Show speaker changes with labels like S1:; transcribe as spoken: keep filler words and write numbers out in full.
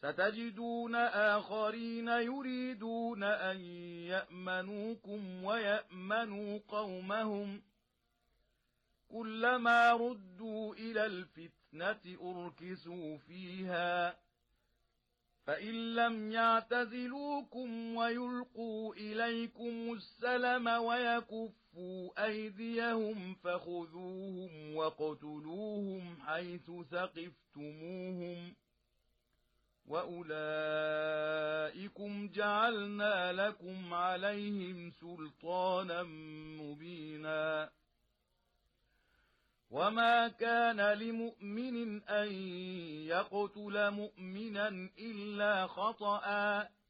S1: ستجدون آخرين يريدون أن يأمنوكم ويأمنوا قومهم كلما ردوا إلى الفتنة أركسوا فيها فإن لم يعتزلوكم ويلقوا إليكم السلم ويكفوا أيديهم فخذوهم واقتلوهم حيث ثقفتموهم وأولئكم جعلنا لكم عليهم سلطانا مبينا وما كان لمؤمن أن يقتل مؤمنا إلا خطأ